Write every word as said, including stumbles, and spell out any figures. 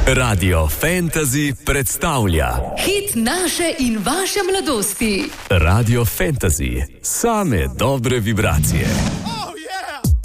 Radio Fantasy predstavlja hit naše in vaše mladosti. Radio Fantasy, same dobre vibracije.